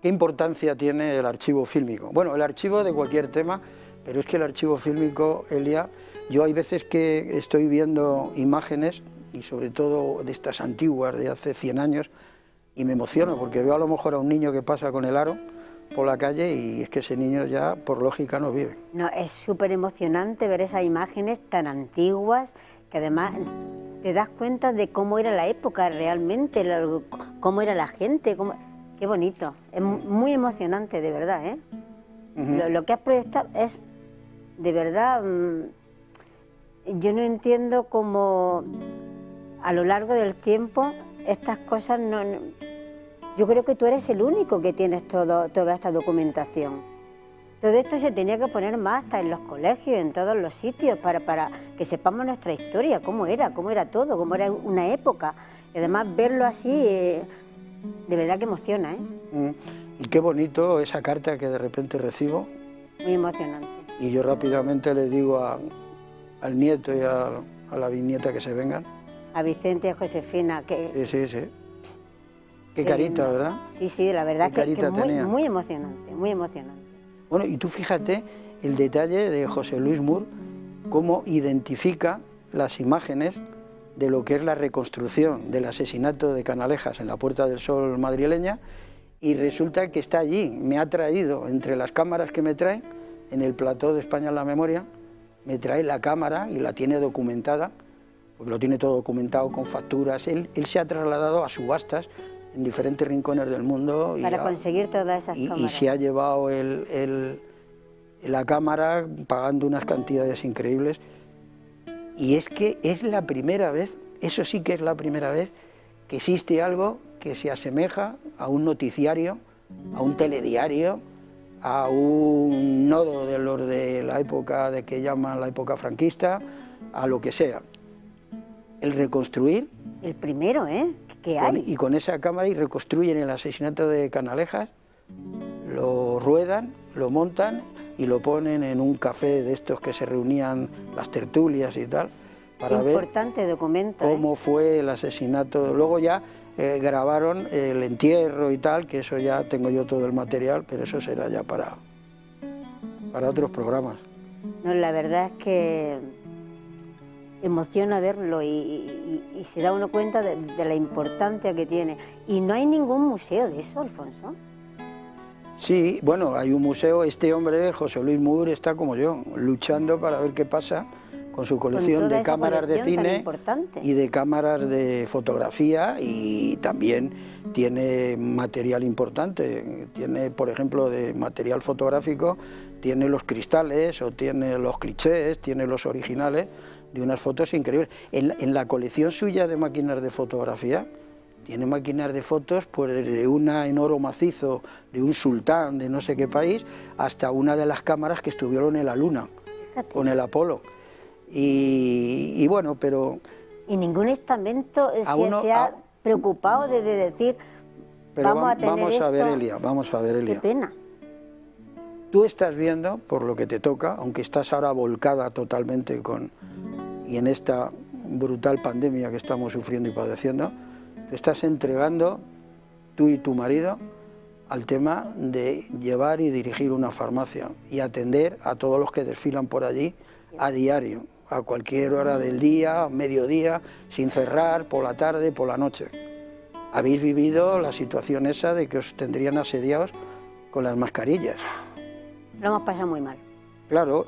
¿Qué importancia tiene el archivo fílmico? Bueno, el archivo de cualquier tema, pero es que el archivo fílmico, Elia, yo hay veces que estoy viendo imágenes, y sobre todo de estas antiguas, de hace 100 años, y me emociono, porque veo a lo mejor a un niño que pasa con el aro por la calle, y es que ese niño ya, por lógica, no vive. No, es súper emocionante ver esas imágenes tan antiguas, que además te das cuenta de cómo era la época realmente, cómo era la gente, qué bonito, es muy emocionante, de verdad, ¿eh? Lo que has proyectado es, de verdad, yo no entiendo cómo a lo largo del tiempo estas cosas no... Yo creo que tú eres el único que tienes toda esta documentación. Todo esto se tenía que poner más hasta en los colegios, en todos los sitios, para que sepamos nuestra historia, cómo era todo, cómo era una época. Y además verlo así, de verdad que emociona, ¿eh? Y qué bonito esa carta que de repente recibo. Muy emocionante. Y yo rápidamente le digo al nieto y a la bisnieta que se vengan. A Vicente y a Josefina, que... Sí. Qué carita, lindo, ¿verdad? Sí, la verdad que tenía. muy emocionante, muy emocionante. Bueno, y tú fíjate el detalle de José Luis Mur, cómo identifica las imágenes de lo que es la reconstrucción del asesinato de Canalejas en la Puerta del Sol madrileña, y resulta que está allí. Me ha traído, entre las cámaras que me trae, en el plató de España en la Memoria, me trae la cámara y la tiene documentada, porque lo tiene todo documentado con facturas. Él se ha trasladado a subastas en diferentes rincones del mundo. Para conseguir todas esas cámaras. Y se ha llevado la cámara pagando unas cantidades increíbles. Y es que es la primera vez, eso sí que es la primera vez, que existe algo que se asemeja a un noticiario, a un telediario, a un nodo de los de la época de que llaman la época franquista, a lo que sea. El reconstruir... El primero, ¿eh? ¿Qué hay? Y con esa cámara y reconstruyen el asesinato de Canalejas, lo ruedan, lo montan y lo ponen en un café de estos que se reunían las tertulias y tal, para importante documento, cómo fue el asesinato. Luego ya grabaron el entierro y tal, que eso ya tengo yo todo el material, pero eso será ya para otros programas. No, la verdad es que emociona verlo y se da uno cuenta de la importancia que tiene. Y no hay ningún museo de eso, Alfonso. Sí, bueno, hay un museo. Este hombre, José Luis Mur, está como yo, luchando para ver qué pasa con su colección de cámaras de cine y de cámaras de fotografía, y también tiene material importante. Tiene, por ejemplo, de material fotográfico, tiene los cristales o tiene los clichés, tiene los originales de unas fotos increíbles. En la colección suya de máquinas de fotografía, tiene máquinas de fotos pues desde una en oro macizo de un sultán de no sé qué país hasta una de las cámaras que estuvieron en la Luna. Fíjate. Con el Apolo. Y bueno, pero... Y ningún estamento se ha preocupado de decir, vamos a tener esto. Vamos a ver, Elia. Qué pena. Tú estás viendo, por lo que te toca, aunque estás ahora volcada totalmente y en esta brutal pandemia que estamos sufriendo y padeciendo, te estás entregando, tú y tu marido, al tema de llevar y dirigir una farmacia y atender a todos los que desfilan por allí a diario, a cualquier hora del día, mediodía, sin cerrar, por la tarde, por la noche. Habéis vivido la situación esa de que os tendrían asediados con las mascarillas. Lo hemos pasado muy mal. Claro.